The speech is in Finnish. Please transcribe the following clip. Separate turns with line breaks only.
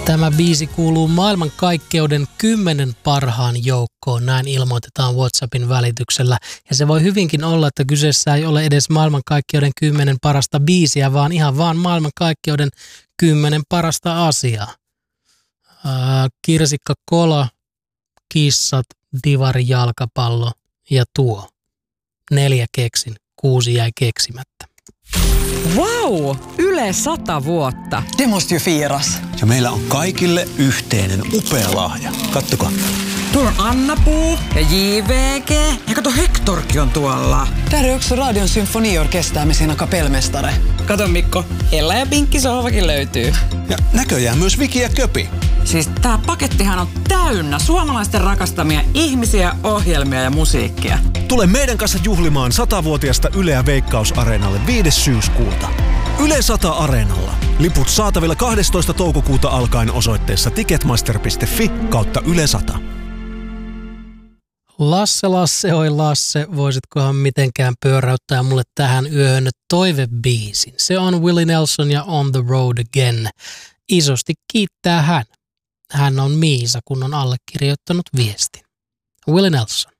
Tämä biisi kuuluu maailmankaikkeuden 10 parhaan joukkoon, näin ilmoitetaan WhatsAppin välityksellä. Ja se voi hyvinkin olla, että kyseessä ei ole edes maailmankaikkeuden 10 parasta biisiä, vaan ihan vaan maailmankaikkeuden 10 parasta asiaa. Kirsikka kola, kissat, divari jalkapallo ja tuo. 4 keksin, 6 jäi keksimättä.
Wow! Yle 100 vuotta.
Det måste ju firas.
Ja meillä on kaikille yhteinen upea lahja. Kattokaa.
Tuolla on Anna-Puu ja JVG. Ja kato, Hectorkin on tuolla.
Där är också Radion symfoniorkester med sina kapellmästare.
Kato Mikko, Ella ja Pinkki sohvakin löytyy.
Ja näköjään myös Viki ja Köpi.
Siis tää pakettihan on täynnä suomalaisten rakastamia ihmisiä, ohjelmia ja musiikkia.
Tule meidän kanssa juhlimaan 100-vuotiasta Yleä Veikkaus-areenalle 5. syyskuuta. Yle 100 Areenalla. Liput saatavilla 12. toukokuuta alkaen osoitteessa ticketmaster.fi/Yle 100.
Lasse, oi Lasse, voisitkohan mitenkään pyöräyttää mulle tähän yöhön toivebiisin. Se on Willie Nelson ja On the Road Again. Isosti kiittää hän. Hän on Miisa, kun on allekirjoittanut viestin. Willie Nelson.